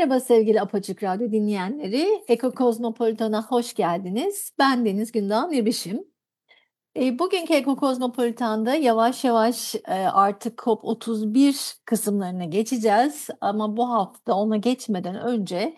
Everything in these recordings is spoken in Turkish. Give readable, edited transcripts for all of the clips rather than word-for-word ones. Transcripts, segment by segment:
Merhaba sevgili Apaçık Radyo dinleyenleri. Eko Kozmopolitan'a hoş geldiniz. Ben Deniz Gündoğan Yebişim. Bugünkü Eko Kozmopolitan'da yavaş yavaş artık COP31 kısımlarına geçeceğiz. Ama bu hafta ona geçmeden önce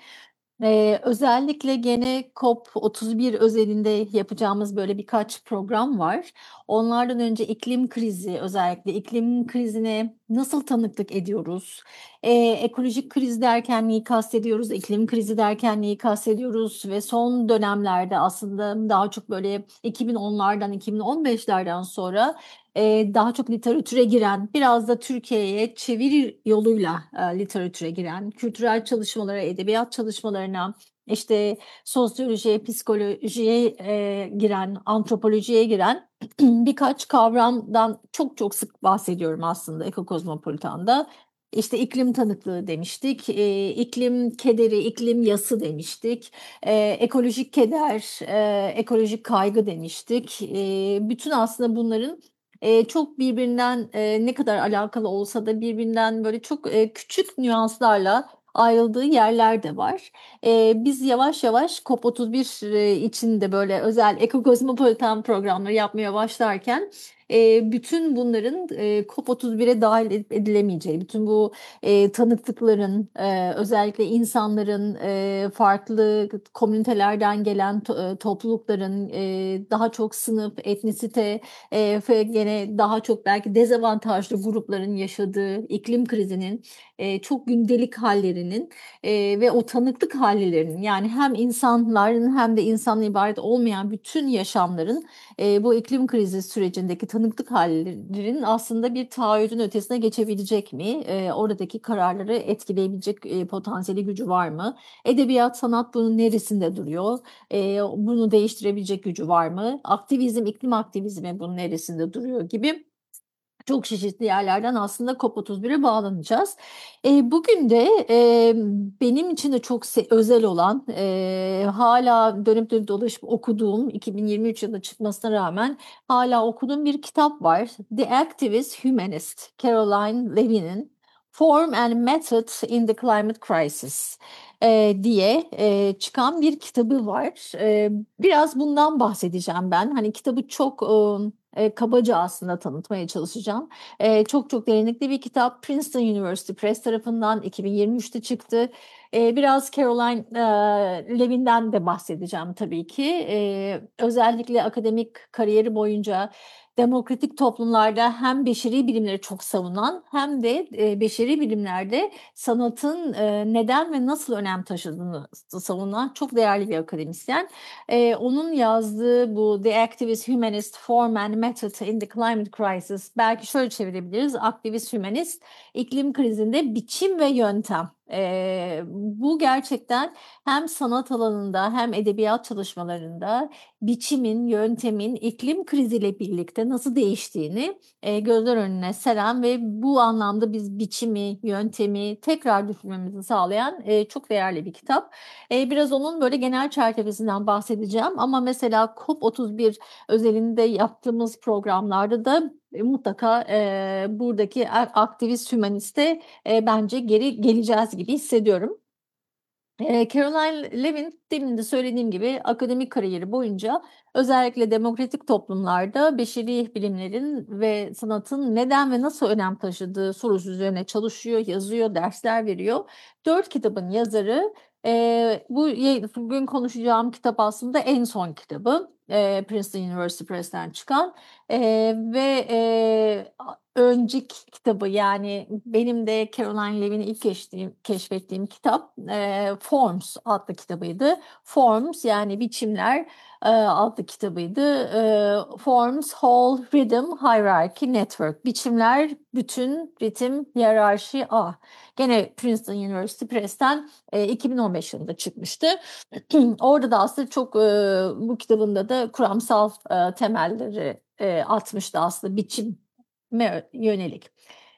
özellikle gene COP31 özelinde yapacağımız böyle birkaç program var. Onlardan önce iklim krizi, özellikle iklim krizine nasıl tanıklık ediyoruz? Ekolojik kriz derken neyi kastediyoruz? İklim krizi derken neyi kastediyoruz? Ve son dönemlerde aslında daha çok böyle 2010'lardan, 2015'lerden sonra daha çok literatüre giren, biraz da Türkiye'ye çeviri yoluyla literatüre giren, kültürel çalışmalara, edebiyat çalışmalarına, işte sosyolojiye, psikolojiye giren, antropolojiye giren birkaç kavramdan çok çok sık bahsediyorum aslında Ekokozmopolitan'da. İşte iklim tanıklığı demiştik, iklim kederi, iklim yası demiştik, ekolojik keder, ekolojik kaygı demiştik. Bütün aslında bunların çok birbirinden ne kadar alakalı olsa da birbirinden böyle çok küçük nüanslarla ayrıldığı yerler de var. Biz yavaş yavaş COP31 için de böyle özel ekokozmopolitan programları yapmaya başlarken bütün bunların COP31'e dahil edilemeyeceği, bütün bu tanıklıkların, özellikle insanların, farklı komünitelerden gelen toplulukların, daha çok sınıf, etnisite ve gene daha çok belki dezavantajlı grupların yaşadığı iklim krizinin çok gündelik hallerinin ve o tanıklık hallerinin, yani hem insanların hem de insanla ibaret olmayan bütün yaşamların bu iklim krizi sürecindeki tanıklık hallerinin aslında bir taahhüdün ötesine geçebilecek mi? Oradaki kararları etkileyebilecek potansiyeli, gücü var mı? Edebiyat, sanat bunun neresinde duruyor? Bunu değiştirebilecek gücü var mı? Aktivizm, iklim aktivizmi bunun neresinde duruyor gibi çok çeşitli yerlerden aslında COP31'e bağlanacağız. Bugün de benim için de çok özel olan, hala dönüp dönüp dolaşıp okuduğum, 2023 yılında çıkmasına rağmen hala okuduğum bir kitap var. The Activist Humanist, Caroline Levy'nin Form and Method in the Climate Crisis diye çıkan bir kitabı var. Biraz bundan bahsedeceğim ben. Hani kitabı çok kabaca aslında tanıtmaya çalışacağım. Çok çok derinlikli bir kitap. Princeton University Press tarafından 2023'te çıktı. Biraz Caroline Levin'den de bahsedeceğim tabii ki. Özellikle akademik kariyeri boyunca demokratik toplumlarda hem beşeri bilimleri çok savunan hem de beşeri bilimlerde sanatın neden ve nasıl önem taşıdığını savunan çok değerli bir akademisyen. Onun yazdığı bu The Activist Humanist Form and Method in the Climate Crisis, belki şöyle çevirebiliriz: Aktivist Humanist, iklim krizinde biçim ve yöntem. Bu gerçekten hem sanat alanında hem edebiyat çalışmalarında biçimin, yöntemin iklim kriziyle birlikte nasıl değiştiğini gözler önüne seren ve bu anlamda biz biçimi, yöntemi tekrar düşünmemizi sağlayan çok değerli bir kitap. Biraz onun böyle genel çerçevesinden bahsedeceğim ama mesela COP31 özelinde yaptığımız programlarda da mutlaka buradaki aktivist hümaniste bence geri geleceğiz gibi hissediyorum. Caroline Levin, demin de söylediğim gibi, akademik kariyeri boyunca özellikle demokratik toplumlarda beşeri bilimlerin ve sanatın neden ve nasıl önem taşıdığı sorusu üzerine çalışıyor, yazıyor, dersler veriyor. 4 kitabın yazarı. Bugün konuşacağım kitap aslında en son kitabı. Princeton University Press'ten çıkan önceki kitabı, yani benim de Caroline Levin'i ilk keşfettiğim kitap Forms adlı kitabıydı. Forms, yani biçimler, adlı kitabıydı. Forms, Whole, Rhythm, Hierarchy, Network. Biçimler, bütün, ritim, hiyerarşi, ağ. Gene Princeton University Press'ten 2015 yılında çıkmıştı. Orada da aslında çok bu kitabında da kuramsal temelleri atmıştı aslında biçim yönelik.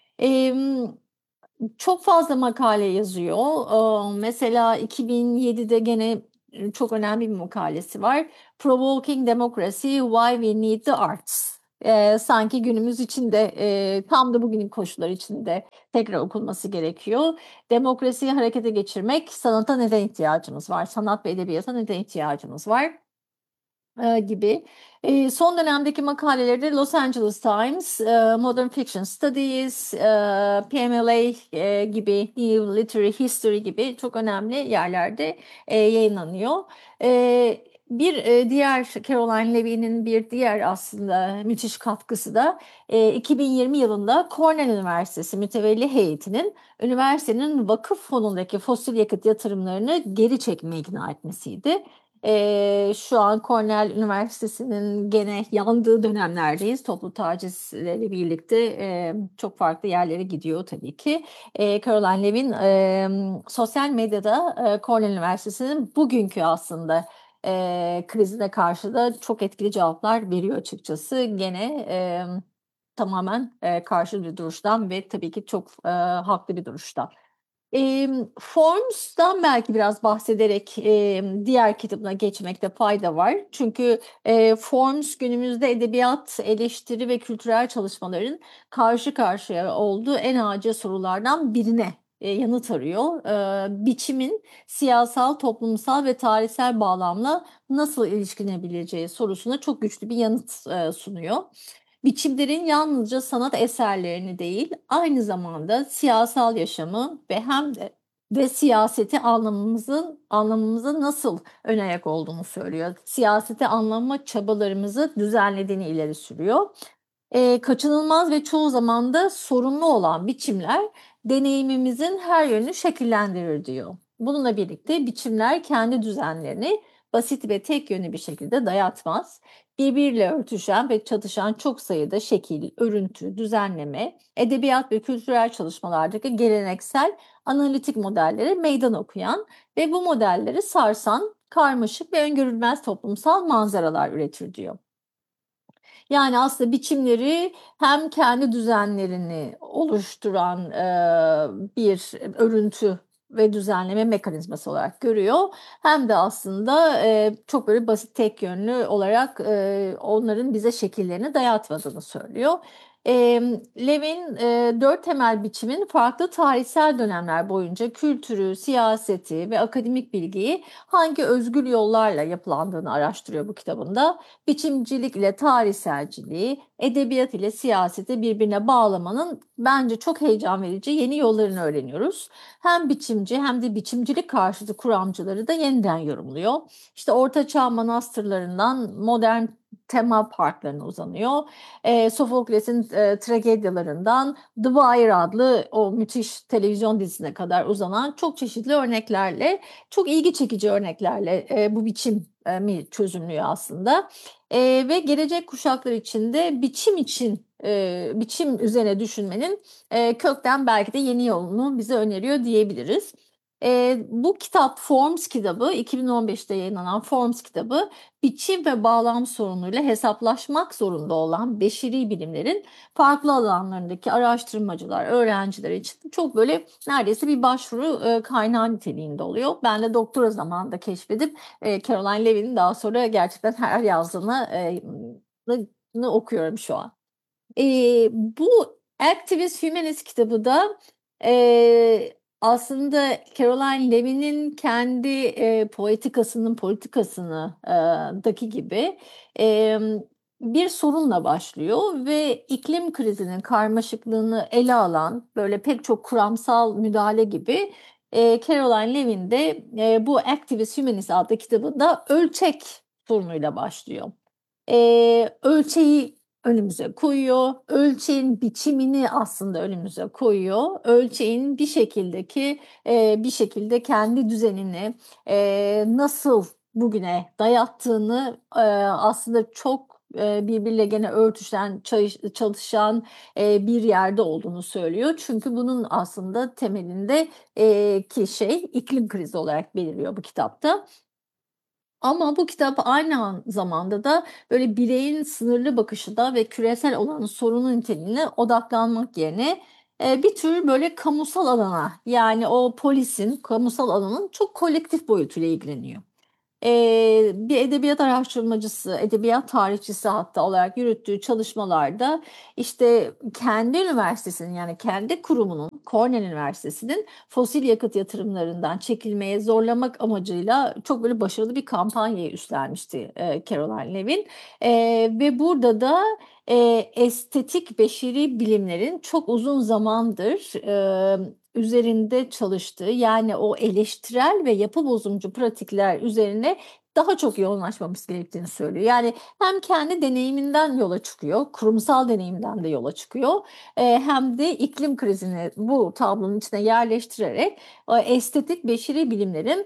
Çok fazla makale yazıyor. Mesela 2007'de gene çok önemli bir makalesi var. Provoking Democracy: Why We Need the Arts. Sanki günümüz için de tam da bugünün koşulları içinde tekrar okunması gerekiyor. Demokrasiyi harekete geçirmek, sanata neden ihtiyacımız var? Sanat ve edebiyata neden ihtiyacımız var? Gibi. Son dönemdeki makaleleri Los Angeles Times, Modern Fiction Studies, PMLA gibi, New Literary History gibi çok önemli yerlerde yayınlanıyor. Diğer Caroline Levy'nin bir diğer aslında müthiş katkısı da 2020 yılında Cornell Üniversitesi mütevelli heyetinin üniversitenin vakıf fonundaki fosil yakıt yatırımlarını geri çekmeye ikna etmesiydi. Şu an Cornell Üniversitesi'nin gene yandığı dönemlerdeyiz. Toplu tacizleri birlikte çok farklı yerlere gidiyor tabii ki. Caroline Levin sosyal medyada Cornell Üniversitesi'nin bugünkü aslında krizine karşı da çok etkili cevaplar veriyor açıkçası. Gene tamamen karşı bir duruştan ve tabii ki çok haklı bir duruştan. Forms'dan belki biraz bahsederek diğer kitabına geçmekte fayda var. Çünkü Forms günümüzde edebiyat, eleştiri ve kültürel çalışmaların karşı karşıya olduğu en acil sorulardan birine yanıt arıyor. Biçimin siyasal, toplumsal ve tarihsel bağlamla nasıl ilişkilenebileceği sorusuna çok güçlü bir yanıt sunuyor. Biçimlerin yalnızca sanat eserlerini değil, aynı zamanda siyasal yaşamı ve hem de siyaseti anlamımıza nasıl ön ayak olduğunu söylüyor. Siyaseti anlama çabalarımızı düzenlediğini ileri sürüyor. Kaçınılmaz ve çoğu zaman da sorunlu olan biçimler deneyimimizin her yönünü şekillendirir diyor. Bununla birlikte biçimler kendi düzenlerini basit ve tek yönlü bir şekilde dayatmaz. Birbiriyle örtüşen ve çatışan çok sayıda şekil, örüntü, düzenleme, edebiyat ve kültürel çalışmalardaki geleneksel analitik modellere meydan okuyan ve bu modelleri sarsan karmaşık ve öngörülmez toplumsal manzaralar üretir diyor. Yani aslında biçimleri hem kendi düzenlerini oluşturan bir örüntü ve düzenleme mekanizması olarak görüyor. Hem de aslında çok böyle basit tek yönlü olarak onların bize şekillerini dayatmadığını söylüyor. E, Levin dört temel biçimin farklı tarihsel dönemler boyunca kültürü, siyaseti ve akademik bilgiyi hangi özgül yollarla yapılandığını araştırıyor bu kitabında. Biçimcilik ile tarihselciliği, edebiyat ile siyaseti birbirine bağlamanın bence çok heyecan verici yeni yollarını öğreniyoruz. Hem biçimci hem de biçimcilik karşıtı kuramcıları da yeniden yorumluyor. İşte Ortaçağ manastırlarından modern tema parklarına uzanıyor. Sofokles'in tragedyalarından The Wire adlı o müthiş televizyon dizisine kadar uzanan çok çeşitli örneklerle, çok ilgi çekici örneklerle bu biçim mi çözümlüyor aslında. Ve gelecek kuşaklar için de biçim üzerine düşünmenin kökten belki de yeni yolunu bize öneriyor diyebiliriz. Bu kitap Forms kitabı, 2015'te yayınlanan Forms kitabı, biçim ve bağlam sorunuyla hesaplaşmak zorunda olan beşeri bilimlerin farklı alanlarındaki araştırmacılar, öğrenciler için çok böyle neredeyse bir başvuru kaynağı niteliğinde oluyor. Ben de doktora zamanında keşfedip Caroline Levy'nin daha sonra gerçekten her yazdığını okuyorum şu an. Bu Activist Humanist kitabı da aslında Caroline Levy'nin kendi politikasını daki gibi e, bir sorunla başlıyor ve iklim krizinin karmaşıklığını ele alan böyle pek çok kuramsal müdahale gibi Caroline Levin de bu Activist Humanist adlı kitabında ölçek sorunuyla başlıyor. Ölçeği önümüze koyuyor. Ölçeğin biçimini aslında önümüze koyuyor. Ölçeğin bir şekilde kendi düzenini nasıl bugüne dayattığını aslında çok birbiriyle gene örtüşen, çalışan bir yerde olduğunu söylüyor. Çünkü bunun aslında temelinde ki iklim krizi olarak belirliyor bu kitapta. Ama bu kitap aynı zamanda da böyle bireyin sınırlı bakışı da ve küresel olan sorunun niteliğine odaklanmak yerine bir tür böyle kamusal alana, yani o polisin kamusal alanın çok kolektif boyutuyla ilgileniyor. bir edebiyat araştırmacısı, edebiyat tarihçisi hatta olarak yürüttüğü çalışmalarda işte kendi üniversitesinin, yani kendi kurumunun, Cornell Üniversitesi'nin fosil yakıt yatırımlarından çekilmeye zorlamak amacıyla çok böyle başarılı bir kampanyayı üstlenmişti Caroline Levin. Ve burada da estetik beşeri bilimlerin çok uzun zamandır üzerinde çalıştığı, yani o eleştirel ve yapı bozumcu pratikler üzerine daha çok yoğunlaşmamız gerektiğini söylüyor. Yani hem kendi deneyiminden yola çıkıyor, kurumsal deneyimden de yola çıkıyor, hem de iklim krizini bu tablonun içine yerleştirerek estetik beşeri bilimlerin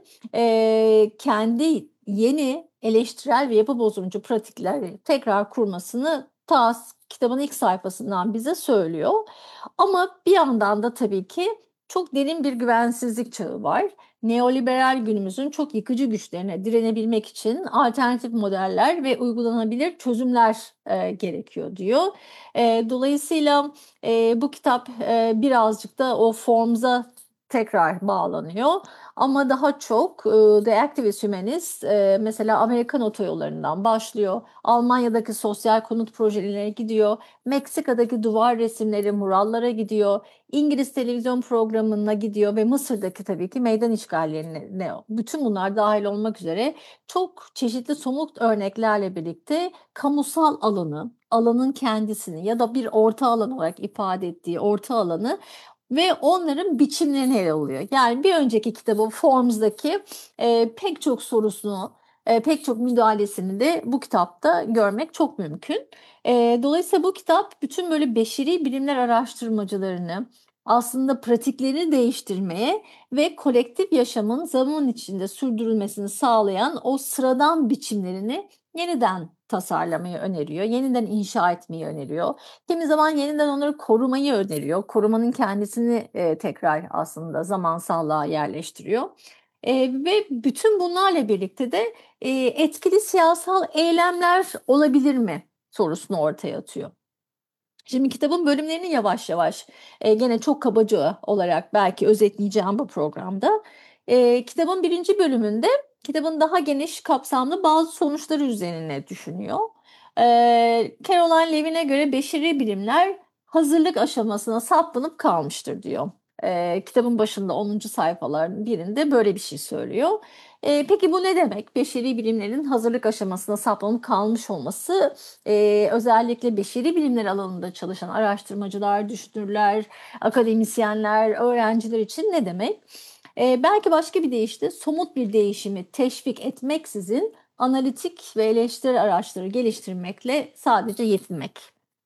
kendi yeni eleştirel ve yapı bozumcu pratikleri tekrar kurmasını kitabın ilk sayfasından bize söylüyor. Ama bir yandan da tabii ki çok derin bir güvensizlik çağı var. Neoliberal günümüzün çok yıkıcı güçlerine direnebilmek için alternatif modeller ve uygulanabilir çözümler gerekiyor diyor. Dolayısıyla bu kitap birazcık da o formza tekrar bağlanıyor. Ama daha çok The Activist Humanist mesela Amerikan otoyollarından başlıyor. Almanya'daki sosyal konut projelerine gidiyor. Meksika'daki duvar resimleri, murallara gidiyor. İngiliz televizyon programına gidiyor ve Mısır'daki tabii ki meydan işgallerine, bütün bunlar dahil olmak üzere çok çeşitli somut örneklerle birlikte kamusal alanın kendisini ya da bir orta alan olarak ifade ettiği orta alanı ve onların biçimlerini ele alıyor. Yani bir önceki kitabı Forms'daki pek çok sorusunu, pek çok müdahalesini de bu kitapta görmek çok mümkün. Dolayısıyla bu kitap bütün böyle beşeri bilimler araştırmacılarını aslında pratiklerini değiştirmeye ve kolektif yaşamın zaman içinde sürdürülmesini sağlayan o sıradan biçimlerini yeniden tasarlamayı öneriyor, yeniden inşa etmeyi öneriyor. Kimi zaman yeniden onları korumayı öneriyor. Korumanın kendisini tekrar aslında zamansallığa yerleştiriyor. Ve bütün bunlarla birlikte de etkili siyasal eylemler olabilir mi sorusunu ortaya atıyor. Şimdi kitabın bölümlerini yavaş yavaş gene çok kabaca olarak belki özetleyeceğim bu programda. Kitabın birinci bölümünde kitabın daha geniş kapsamlı bazı sonuçları üzerine düşünüyor. Caroline Levin'e göre beşeri bilimler hazırlık aşamasına saplanıp kalmıştır diyor. Kitabın başında 10. sayfaların birinde böyle bir şey söylüyor. Peki bu ne demek? Beşeri bilimlerin hazırlık aşamasına saplanıp kalmış olması özellikle beşeri bilimler alanında çalışan araştırmacılar, düşünürler, akademisyenler, öğrenciler için ne demek? Belki başka bir deyişle somut bir değişimi teşvik etmeksizin analitik ve eleştiri araçları geliştirmekle sadece yetinmek.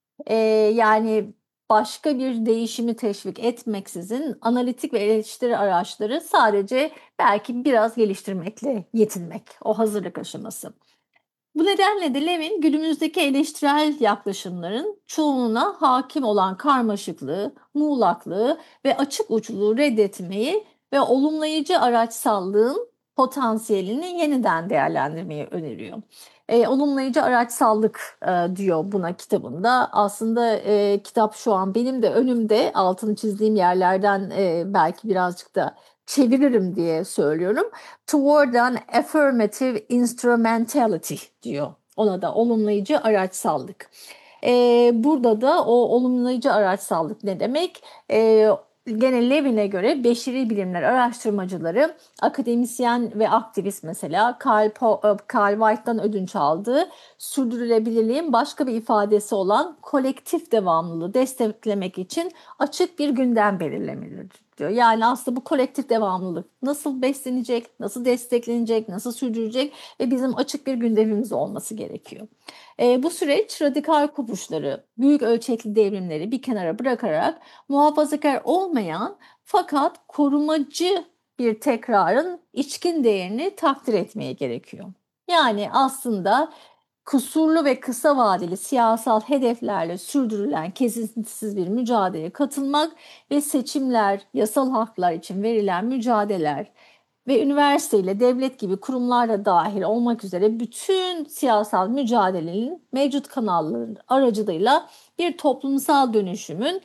Yani başka bir değişimi teşvik etmeksizin analitik ve eleştiri araçları sadece belki biraz geliştirmekle yetinmek, o hazırlık aşaması. Bu nedenle de Levin günümüzdeki eleştirel yaklaşımların çoğunluğuna hakim olan karmaşıklığı, muğlaklığı ve açık uçluluğu reddetmeyi ve olumlayıcı araçsallığın potansiyelini yeniden değerlendirmeyi öneriyor. Olumlayıcı araçsallık diyor buna kitabında. Aslında kitap şu an benim de önümde, altını çizdiğim yerlerden belki birazcık da çeviririm diye söylüyorum. Toward an affirmative instrumentality diyor. Ona da olumlayıcı araçsallık. Burada da o olumlayıcı araçsallık ne demek? Gene Levin'e göre beşeri bilimler araştırmacıları, akademisyen ve aktivist mesela Carl White'dan ödünç aldığı sürdürülebilirliğin başka bir ifadesi olan kolektif devamlılığı desteklemek için açık bir gündem belirlemelidir diyor. Yani aslında bu kolektif devamlılık nasıl beslenecek, nasıl desteklenecek, nasıl sürdürecek ve bizim açık bir gündemimiz olması gerekiyor. Bu süreç radikal kopuşları, büyük ölçekli devrimleri bir kenara bırakarak muhafazakar olmayan fakat korumacı bir tekrarın içkin değerini takdir etmeye gerekiyor. Yani aslında kusurlu ve kısa vadeli siyasal hedeflerle sürdürülen kesintisiz bir mücadeleye katılmak ve seçimler, yasal haklar için verilen mücadeleler ve üniversiteyle, devlet gibi kurumlarla dahil olmak üzere bütün siyasal mücadelenin mevcut kanalların aracılığıyla bir toplumsal dönüşümün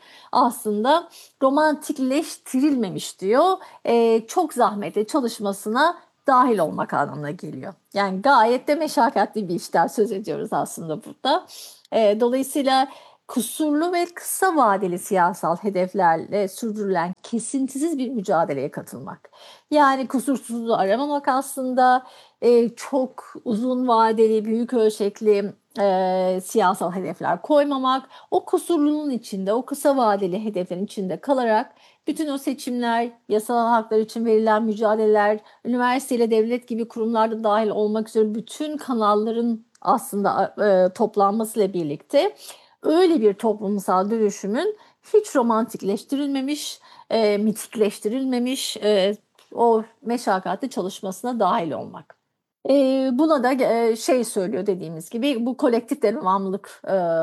aslında romantikleştirilmemiş diyor. Çok zahmetli çalışmasına dahil olmak anlamına geliyor. Yani gayet de meşakkatli bir işten söz ediyoruz aslında burada. Dolayısıyla kusurlu ve kısa vadeli siyasal hedeflerle sürdürülen kesintisiz bir mücadeleye katılmak. Yani kusursuzluğu aramamak aslında çok uzun vadeli, büyük ölçekli siyasal hedefler koymamak, o kusurlunun içinde, o kısa vadeli hedeflerin içinde kalarak bütün o seçimler, yasal haklar için verilen mücadeleler, üniversiteyle devlet gibi kurumlarda dahil olmak üzere bütün kanalların aslında toplanmasıyla birlikte öyle bir toplumsal dönüşümün hiç romantikleştirilmemiş, mitikleştirilmemiş o meşakkatli çalışmasına dahil olmak. Buna da şey söylüyor dediğimiz gibi bu kolektif devamlılık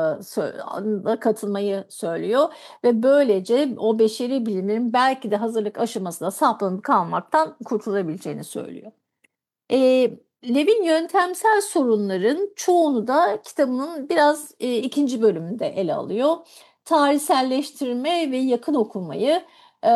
katılmayı söylüyor ve böylece o beşeri bilimlerin belki de hazırlık aşamasında saplanıp kalmaktan kurtulabileceğini söylüyor. Levin yöntemsel sorunların çoğunu da kitabının biraz ikinci bölümünde ele alıyor. Tarihselleştirme ve yakın okumayı e,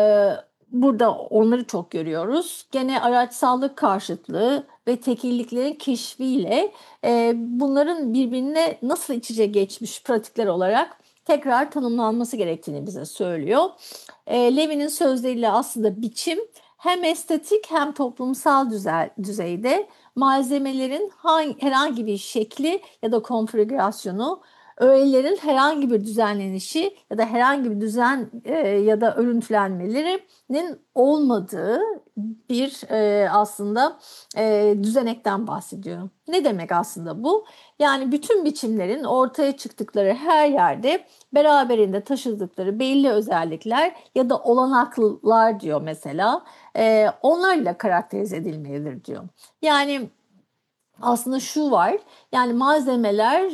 burada onları çok görüyoruz. Gene araçsallık karşıtlığı ve tekilliklerin keşfiyle bunların birbirine nasıl iç içe geçmiş pratikler olarak tekrar tanımlanması gerektiğini bize söylüyor. Levin'in sözleriyle aslında biçim hem estetik hem toplumsal düzeyde malzemelerin herhangi bir şekli ya da konfigürasyonu, öğelerin herhangi bir düzenlenişi ya da herhangi bir düzen ya da örüntülenmelerinin olmadığı bir aslında düzenekten bahsediyor. Ne demek aslında bu? Yani bütün biçimlerin ortaya çıktıkları her yerde beraberinde taşıdıkları belli özellikler ya da olanaklar diyor mesela. Onlarla karakterize edilmelidir diyor. Yani aslında şu var, yani malzemeler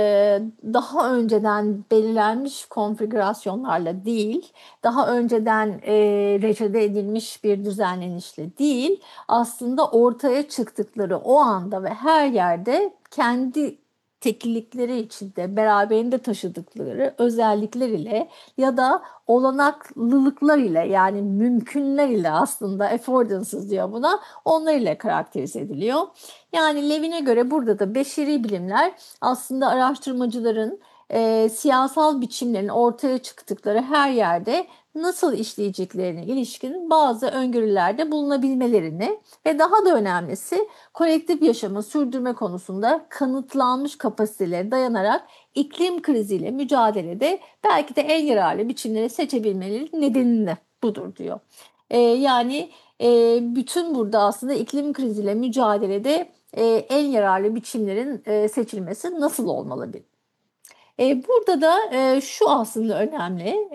daha önceden belirlenmiş konfigürasyonlarla değil, daha önceden reçete edilmiş bir düzenlenişle değil, aslında ortaya çıktıkları o anda ve her yerde kendi tekillikleri içinde beraberinde taşıdıkları özellikler ile ya da olanaklılıklar ile, yani mümkünler ile, aslında affordances diyor buna, onlar ile karakterize ediliyor. Yani Levin'e göre burada da beşeri bilimler aslında araştırmacıların siyasal biçimlerin ortaya çıktıkları her yerde nasıl işleyeceklerine ilişkin bazı öngörülerde bulunabilmelerini ve daha da önemlisi kolektif yaşamı sürdürme konusunda kanıtlanmış kapasitelere dayanarak iklim kriziyle mücadelede belki de en yararlı biçimleri seçebilmeleri nedenini budur diyor. Yani bütün burada aslında iklim kriziyle mücadelede en yararlı biçimlerin seçilmesi nasıl olmalı? Burada da şu aslında önemli.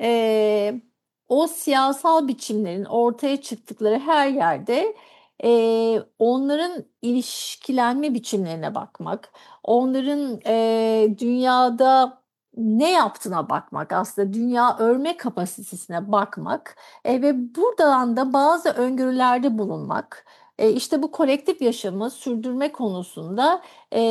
O siyasal biçimlerin ortaya çıktıkları her yerde onların ilişkilenme biçimlerine bakmak, onların dünyada ne yaptığına bakmak, aslında dünya örme kapasitesine bakmak ve buradan da bazı öngörülerde bulunmak. İşte bu kolektif yaşamı sürdürme konusunda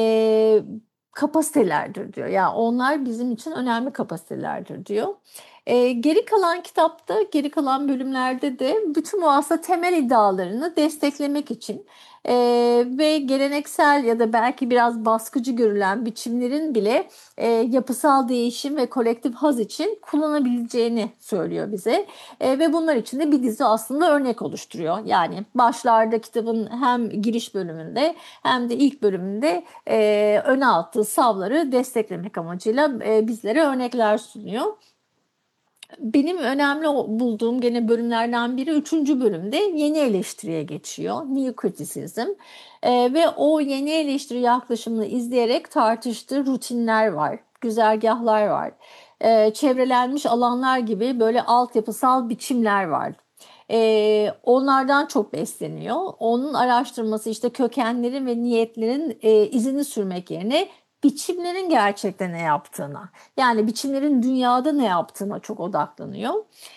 kapasitelerdir diyor. Yani onlar bizim için önemli kapasitelerdir diyor. Geri kalan kitapta, geri kalan bölümlerde de bütün bu aslında temel iddialarını desteklemek için ve geleneksel ya da belki biraz baskıcı görülen biçimlerin bile yapısal değişim ve kolektif haz için kullanabileceğini söylüyor bize. Ve bunlar için de bir dizi aslında örnek oluşturuyor. Yani başlarda kitabın hem giriş bölümünde hem de ilk bölümünde öne attığı savları desteklemek amacıyla bizlere örnekler sunuyor. Benim önemli bulduğum gene bölümlerden biri 3. bölümde yeni eleştiriye geçiyor. New Criticism. Ve o yeni eleştiri yaklaşımını izleyerek tartıştığı rutinler var, güzergahlar var. Çevrelenmiş alanlar gibi böyle altyapısal biçimler var. Onlardan çok besleniyor. Onun araştırması işte kökenlerin ve niyetlerin izini sürmek yerine biçimlerin gerçekten ne yaptığına, yani biçimlerin dünyada ne yaptığına çok odaklanıyor.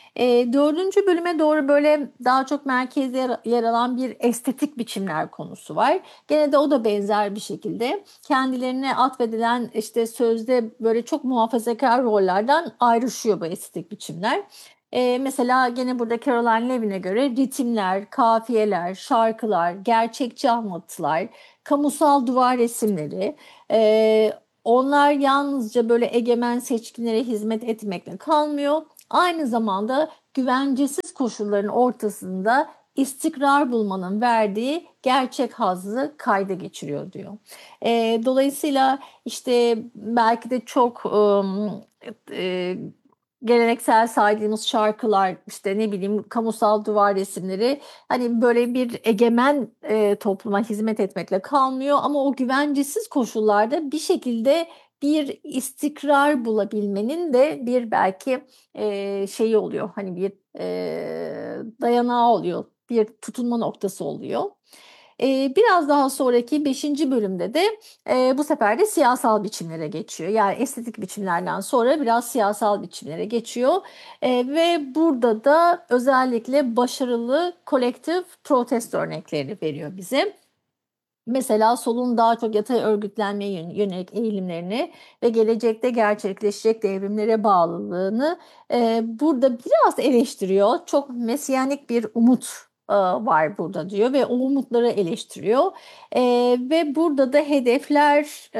4. bölüme doğru böyle daha çok merkezde yer alan bir estetik biçimler konusu var. Gene de o da benzer bir şekilde kendilerine atfedilen işte sözde böyle çok muhafazakar rollerden ayrışıyor bu estetik biçimler. Mesela gene burada Caroline Levin'e göre ritimler, kafiyeler, şarkılar, gerçekçi anlatılar, kamusal duvar resimleri, e, onlar yalnızca böyle egemen seçkinlere hizmet etmekle kalmıyor. Aynı zamanda güvencesiz koşulların ortasında istikrar bulmanın verdiği gerçek hazzı kayda geçiriyor diyor. Dolayısıyla işte belki de çok e, geleneksel saydığımız şarkılar, işte ne bileyim kamusal duvar resimleri, hani böyle bir egemen topluma hizmet etmekle kalmıyor ama o güvencesiz koşullarda bir şekilde bir istikrar bulabilmenin de bir belki şeyi oluyor, hani bir dayanağı oluyor, bir tutunma noktası oluyor. Biraz daha sonraki beşinci bölümde de bu sefer de siyasal biçimlere geçiyor. Yani estetik biçimlerden sonra biraz siyasal biçimlere geçiyor. Ve burada da özellikle başarılı kolektif protesto örneklerini veriyor bize. Mesela solun daha çok yatay örgütlenmeye yönelik eğilimlerini ve gelecekte gerçekleşecek devrimlere bağlılığını burada biraz eleştiriyor. Çok mesiyanik bir umut var burada diyor ve o umutları eleştiriyor. Ve burada da hedefler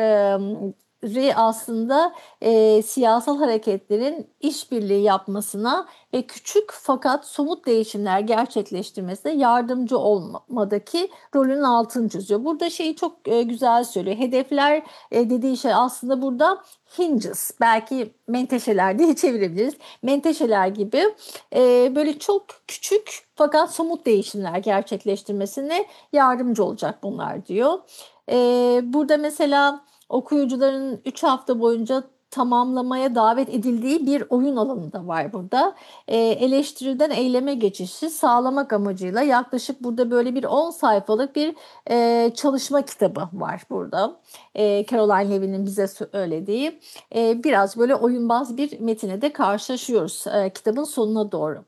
aslında siyasal hareketlerin işbirliği yapmasına ve küçük fakat somut değişimler gerçekleştirmesine yardımcı olmadaki rolünün altını çiziyor. Burada şeyi çok güzel söylüyor. Hedefler dediği şey aslında burada hinges, belki menteşeler diye çevirebiliriz. Menteşeler gibi böyle çok küçük fakat somut değişimler gerçekleştirmesine yardımcı olacak bunlar diyor. Burada mesela okuyucuların 3 hafta boyunca tamamlamaya davet edildiği bir oyun alanı da var burada. Eleştiriden eyleme geçişi sağlamak amacıyla yaklaşık burada böyle bir 10 sayfalık bir çalışma kitabı var burada. Caroline Levin'in bize söylediği biraz böyle oyunbaz bir metine de karşılaşıyoruz kitabın sonuna doğru.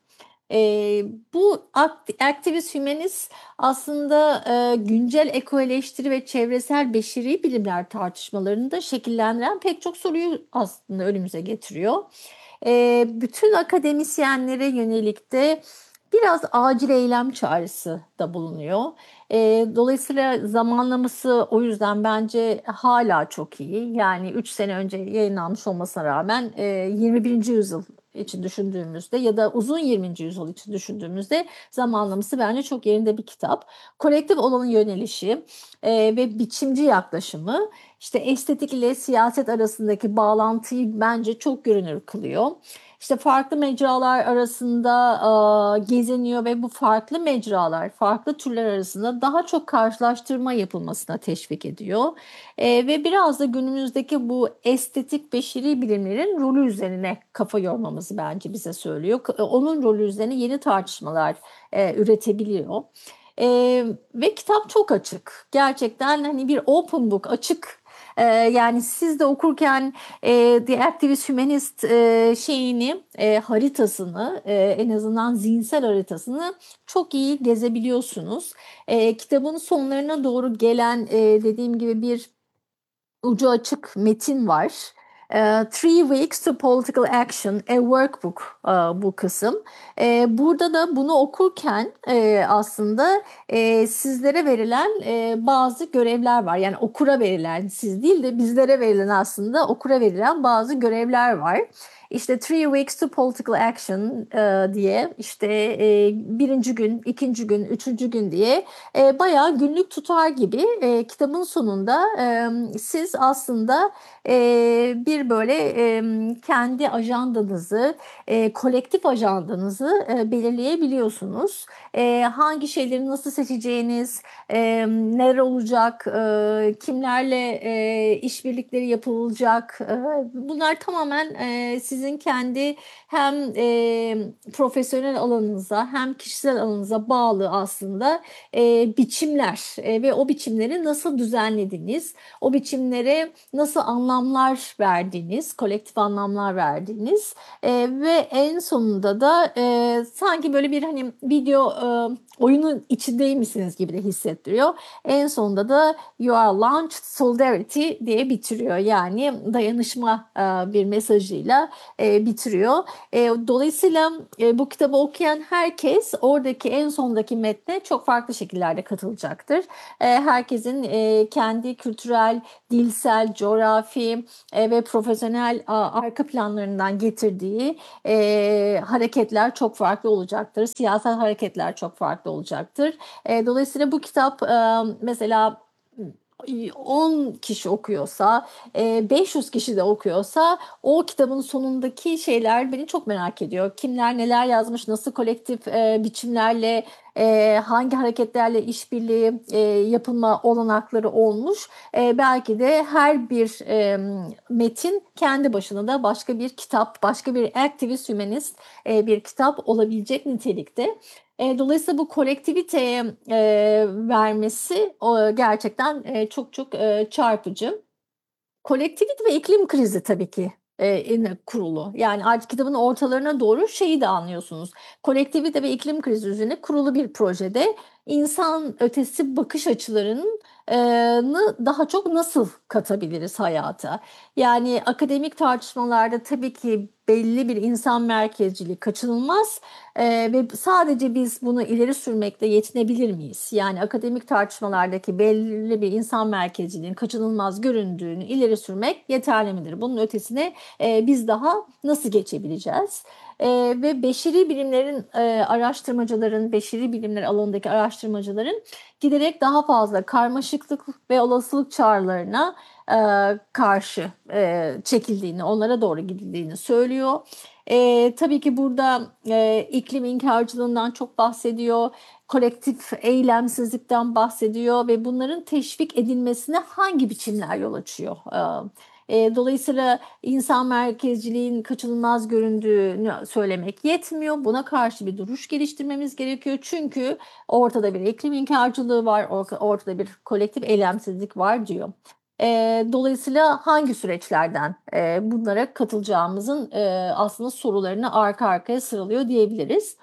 Bu aktivist hümanist aslında güncel ekoeleştiri ve çevresel beşeri bilimler tartışmalarını da şekillendiren pek çok soruyu aslında önümüze getiriyor. Bütün akademisyenlere yönelik de biraz acil eylem çağrısı da bulunuyor. Dolayısıyla zamanlaması o yüzden bence hala çok iyi. Yani 3 sene önce yayınlanmış olmasına rağmen 21. yüzyıl için düşündüğümüzde ya da uzun 20. yüzyıl için düşündüğümüzde zamanlaması bence çok yerinde bir kitap. Kolektif olanın yönelişi ve biçimci yaklaşımı işte estetik ile siyaset arasındaki bağlantıyı bence çok görünür kılıyor. İşte farklı mecralar arasında geziniyor ve bu farklı mecralar, farklı türler arasında daha çok karşılaştırma yapılmasına teşvik ediyor. Ve biraz da günümüzdeki bu estetik beşeri bilimlerin rolü üzerine kafa yormamızı bence bize söylüyor. Onun rolü üzerine yeni tartışmalar üretebiliyor. Ve kitap çok açık. Gerçekten hani bir open book, açık. Yani siz de okurken The Activist Humanist şeyini, haritasını, en azından zihinsel haritasını çok iyi gezebiliyorsunuz. Kitabın sonlarına doğru gelen dediğim gibi bir ucu açık metin var. Three Weeks to Political Action, a Workbook bu kısım. Burada da bunu okurken aslında sizlere verilen bazı görevler var. Yani okura verilen, siz değil de bizlere verilen, aslında okura verilen bazı görevler var. İşte Three Weeks to Political Action diye, işte birinci gün, ikinci gün, üçüncü gün diye bayağı günlük tutar gibi kitabın sonunda siz aslında bir böyle kendi ajandanızı, kolektif ajandanızı belirleyebiliyorsunuz. Hangi şeyleri nasıl seçeceğiniz, neler olacak, kimlerle işbirlikleri yapılacak, bunlar tamamen sizin kendi hem profesyonel alanınıza hem kişisel alanınıza bağlı aslında biçimler ve o biçimleri nasıl düzenlediniz, o biçimlere nasıl anlamlar verdiğiniz, kolektif anlamlar verdiğiniz ve en sonunda da sanki böyle bir hani video oyunun içindeymişsiniz gibi de hissettiriyor. En sonunda da You are launched solidarity diye bitiriyor. Yani dayanışma bir mesajıyla bitiriyor. Dolayısıyla bu kitabı okuyan herkes oradaki en sondaki metne çok farklı şekillerde katılacaktır. Herkesin kendi kültürel, dilsel, coğrafi ve profesyonel arka planlarından getirdiği hareketler çok farklı olacaktır. Siyasal hareketler çok farklı olacaktır. Dolayısıyla bu kitap mesela 10 kişi okuyorsa, 500 kişi de okuyorsa o kitabın sonundaki şeyler beni çok merak ediyor. Kimler neler yazmış, nasıl kolektif biçimlerle, hangi hareketlerle işbirliği yapılma olanakları olmuş. Belki de her bir metin kendi başına da başka bir kitap, başka bir aktivist, hümanist bir kitap olabilecek nitelikte. Dolayısıyla bu kolektiviteye vermesi gerçekten çok çok çarpıcı. Kolektivite ve iklim krizi tabii ki kurulu. Yani artık kitabın ortalarına doğru şeyi de anlıyorsunuz. Kolektivite ve iklim krizi üzerine kurulu bir projede insan ötesi bakış açılarının daha çok nasıl katabiliriz hayata? Yani akademik tartışmalarda tabii ki belli bir insan merkezciliği kaçınılmaz ve sadece biz bunu ileri sürmekle yetinebilir miyiz? Yani akademik tartışmalardaki belli bir insan merkezciliğin kaçınılmaz göründüğünü ileri sürmek yeterli midir? Bunun ötesine biz daha nasıl geçebileceğiz? Ve beşeri bilimlerin araştırmacıların, beşeri bilimler alanındaki araştırmacıların giderek daha fazla karmaşıklık ve olasılık çağrılarına karşı çekildiğini, onlara doğru gidildiğini söylüyor. Tabii ki burada iklim inkarcılığından çok bahsediyor, kolektif eylemsizlikten bahsediyor ve bunların teşvik edilmesine hangi biçimler yol açıyor? Dolayısıyla insan merkezciliğin kaçınılmaz göründüğünü söylemek yetmiyor. Buna karşı bir duruş geliştirmemiz gerekiyor. Çünkü ortada bir iklim inkarcılığı var, ortada bir kolektif eylemsizlik var diyor. Dolayısıyla hangi süreçlerden bunlara katılacağımızın aslında sorularını arka arkaya sıralıyor diyebiliriz.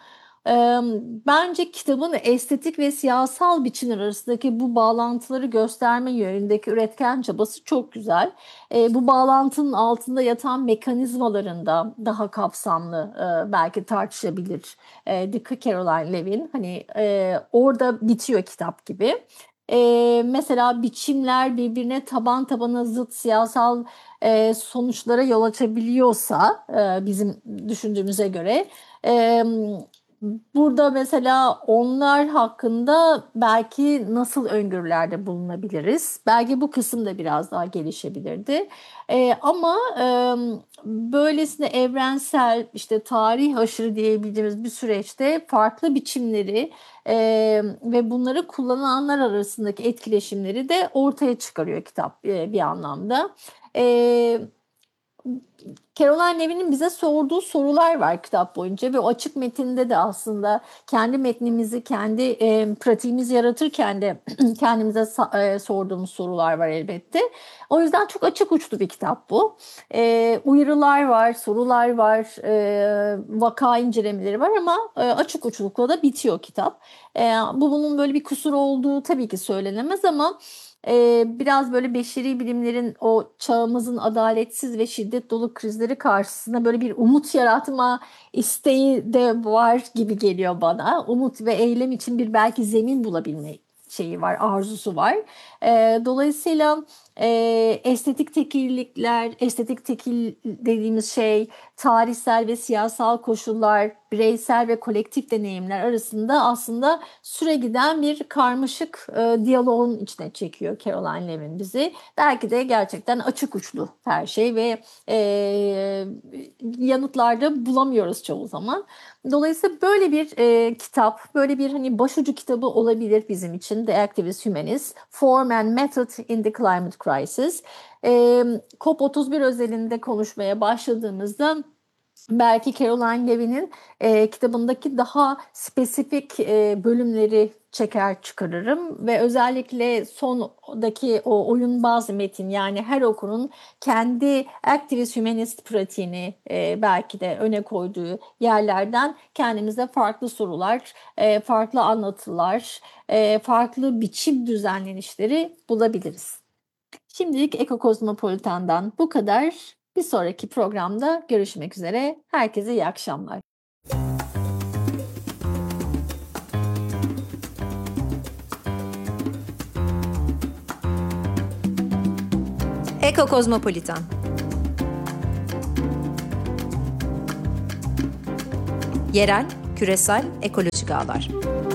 Bence kitabın estetik ve siyasal biçimler arasındaki bu bağlantıları gösterme yönündeki üretken çabası çok güzel. Bu bağlantının altında yatan mekanizmalarında daha kapsamlı belki tartışabilir. Caroline Levin hani orada bitiyor kitap gibi. Mesela biçimler birbirine taban tabana zıt siyasal sonuçlara yol açabiliyorsa bizim düşündüğümüze göre e, burada mesela onlar hakkında belki nasıl öngörülerde bulunabiliriz? Belki bu kısım da biraz daha gelişebilirdi. Ama böylesine evrensel işte tarih aşırı diyebileceğimiz bir süreçte farklı biçimleri ve bunları kullananlar arasındaki etkileşimleri de ortaya çıkarıyor kitap bir anlamda. E, Caroline Levy'nin bize sorduğu sorular var kitap boyunca ve o açık metinde de aslında kendi metnimizi, kendi pratiğimizi yaratırken de kendimize sorduğumuz sorular var elbette. O yüzden çok açık uçlu bir kitap bu. Uyarılar var, sorular var, vaka incelemeleri var ama açık uçlukla da bitiyor kitap. Bunun böyle bir kusur olduğu tabii ki söylenemez ama biraz böyle beşeri bilimlerin o çağımızın adaletsiz ve şiddet dolu krizleri karşısında böyle bir umut yaratma isteği de var gibi geliyor bana. Umut ve eylem için bir belki zemin bulabilme şeyi var, arzusu var. Dolayısıyla estetik tekillikler, estetik tekil dediğimiz şey tarihsel ve siyasal koşullar, bireysel ve kolektif deneyimler arasında aslında süre giden bir karmaşık diyaloğun içine çekiyor Caroline Levin bizi. Belki de gerçekten açık uçlu her şey ve yanıtlarda bulamıyoruz çoğu zaman. Dolayısıyla böyle bir kitap, böyle bir hani başucu kitabı olabilir bizim için. The Activist Humanist, Form and Method in the Climate Crisis. COP31 özelinde konuşmaya başladığımızda belki Caroline Levy'nin kitabındaki daha spesifik bölümleri çeker çıkarırım ve özellikle sondaki o oyun bazı metin yani her okurun kendi aktivist hümanist pratiğini belki de öne koyduğu yerlerden kendimize farklı sorular, farklı anlatılar, farklı biçim düzenlenişleri bulabiliriz. Şimdilik Eko Kozmopolitan'dan bu kadar. Bir sonraki programda görüşmek üzere. Herkese iyi akşamlar. Ekokozmopolitan. Yerel, küresel, ekolojik ağlar.